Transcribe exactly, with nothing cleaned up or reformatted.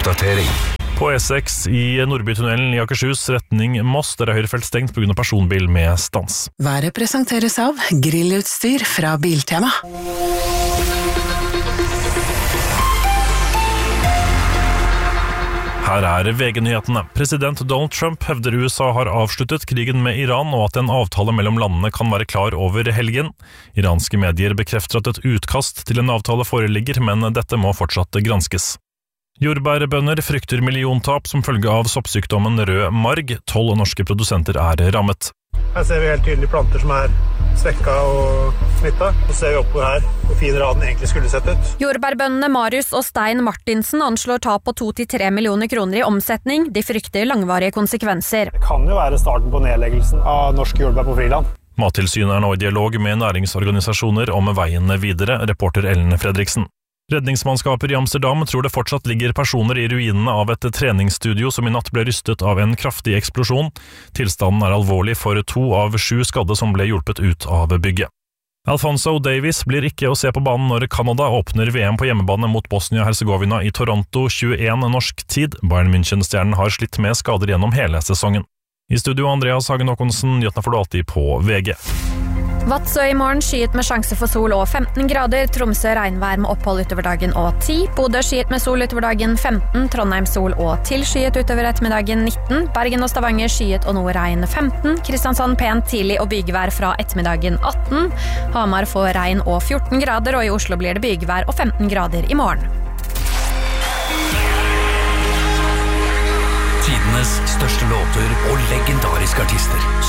Oppdatering. På E seks i Nordbytunnelen i Akershus retning Moss, der er høyrefelt stengt på grunn av personbil med stans. Været presenteres av grillutstyr fra Biltema. Her er V G-nyhetene. President Donald Trump hevder U S A har avsluttet krigen med Iran, og at en avtale mellom landene kan være klar over helgen. Iranske medier bekrefter at et utkast til en avtale foreligger, men dette må fortsatt granskes. Jordbærbønder frykter milliontap som følge av soppsykdommen rød marg. Tolv norske produsenter er rammet. Her ser vi helt tydelig planter som er svekka og smittet. Så ser vi oppå her hvor fin raden egentlig skulle sett ut. Jordbærbøndene Marius og Stein Martinsen anslår tap på to til tre millioner kroner i omsetning. De frykter langvarige konsekvenser. Det kan jo være starten på nedleggelsen av norsk jordbær på Friland. Mattilsynet er nå i dialog med næringsorganisasjoner om veien videre, reporter Ellen Fredriksen. Redningsmannskaper i Amsterdam tror det fortsatt ligger personer i ruinene av et treningsstudio som i natt ble rystet av en kraftig eksplosjon. Tilstanden er alvorlig for to av sju skadde som ble hjulpet ut av bygget. Alfonso Davies blir ikke å se på banen når Canada åpner V M på hjemmebane mot Bosnia-Herzegovina i Toronto tjueen norsk tid. Bayern München-stjernen har slitt med skader gjennom hele sesongen. I studio Andreas Hagen Håkonsen, nyhetene får du alltid på V G. Vadsø i morgen skyet med sjanse for sol og femten grader, Tromsø regnvær med opphold utover dagen og ti, Bodø skyet med sol utover dagen femten, Trondheim sol og tilskyet utover ettermiddagen nitten, Bergen og Stavanger skyet og noe regn femten, Kristiansand pent tidlig og bygevær fra ettermiddagen atten, Hamar får regn og fjorten grader, og i Oslo blir det bygevær og femten grader i morgen. Tidenes største låter og legendariske artister.